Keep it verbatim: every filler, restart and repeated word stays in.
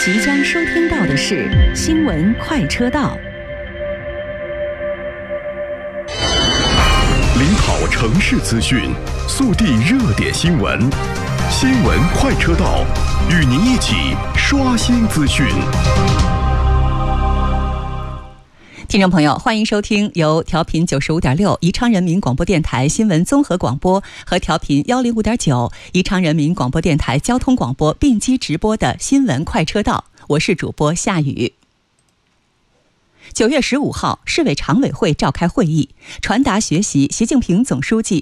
即将收听到的是新闻快车道， 领跑城市资讯，速递热点新闻。新闻快车道，与您一起刷新资讯。 听众朋友，欢迎收听由调频九十五点六宜昌人民广播电台新闻综合广播和调频幺零五点九宜昌人民广播电台交通广播并机直播的新闻快车道，我是主播夏雨。九月十五号，市委常委会召开会议，传达学习习近平总书记